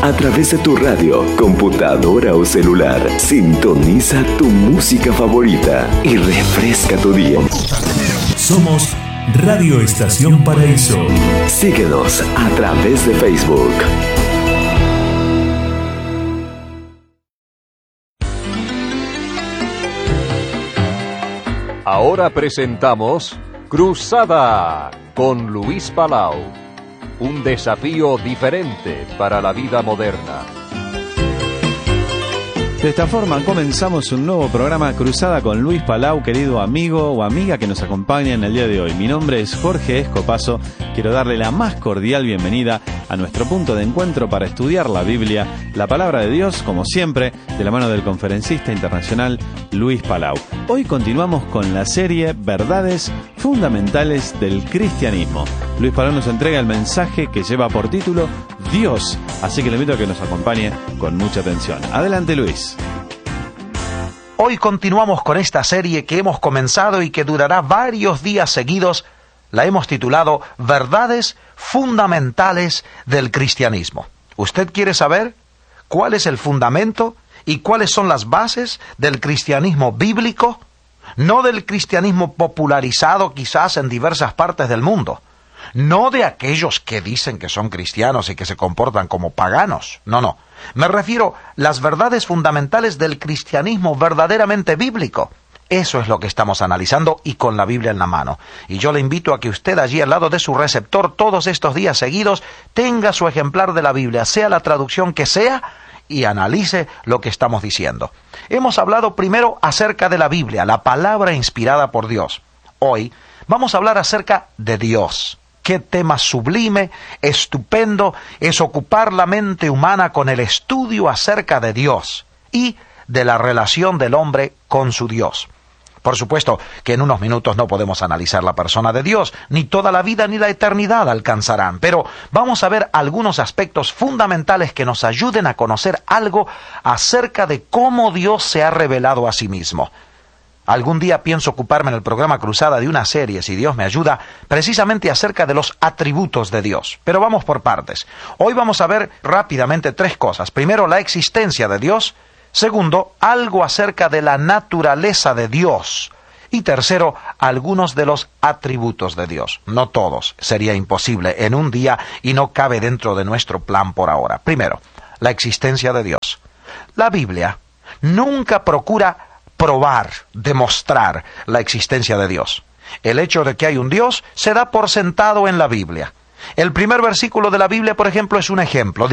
a través de tu radio, computadora o celular. Sintoniza tu música favorita y refresca tu día. Somos Radio Estación Paraíso. Síguenos a través de Facebook. Ahora presentamos Cruzada con Luis Palau. Un desafío diferente para la vida moderna. De esta forma comenzamos un nuevo programa Cruzada con Luis Palau, querido amigo o amiga que nos acompaña en el día de hoy. Mi nombre es Jorge Escopazo. Quiero darle la más cordial bienvenida a nuestro punto de encuentro para estudiar la Biblia, la palabra de Dios, como siempre, de la mano del conferencista internacional Luis Palau. Hoy continuamos con la serie Verdades Fundamentales del Cristianismo. Luis Palau nos entrega el mensaje que lleva por título Dios, así que le invito a que nos acompañe con mucha atención. Adelante, Luis. Hoy continuamos con esta serie que hemos comenzado y que durará varios días seguidos. La hemos titulado Verdades Fundamentales del Cristianismo. ¿Usted quiere saber cuál es el fundamento y cuáles son las bases del cristianismo bíblico? No del cristianismo popularizado quizás en diversas partes del mundo. No de aquellos que dicen que son cristianos y que se comportan como paganos. No. Me refiero a las verdades fundamentales del cristianismo verdaderamente bíblico. Eso es lo que estamos analizando y con la Biblia en la mano. Y yo le invito a que usted allí al lado de su receptor todos estos días seguidos tenga su ejemplar de la Biblia, sea la traducción que sea, y analice lo que estamos diciendo. Hemos hablado primero acerca de la Biblia, la palabra inspirada por Dios. Hoy vamos a hablar acerca de Dios. Qué tema sublime, estupendo es ocupar la mente humana con el estudio acerca de Dios y de la relación del hombre con su Dios. Por supuesto que en unos minutos no podemos analizar la persona de Dios, ni toda la vida ni la eternidad alcanzarán, pero vamos a ver algunos aspectos fundamentales que nos ayuden a conocer algo acerca de cómo Dios se ha revelado a sí mismo. Algún día pienso ocuparme en el programa Cruzada de una serie, si Dios me ayuda, precisamente acerca de los atributos de Dios. Pero vamos por partes. Hoy vamos a ver rápidamente tres cosas. Primero, la existencia de Dios. Segundo, algo acerca de la naturaleza de Dios. Y tercero, algunos de los atributos de Dios. No todos, sería imposible en un día y no cabe dentro de nuestro plan por ahora. Primero, la existencia de Dios. La Biblia nunca procura probar, demostrar la existencia de Dios. El hecho de que hay un Dios se da por sentado en la Biblia. El primer versículo de la Biblia, por ejemplo, es un ejemplo.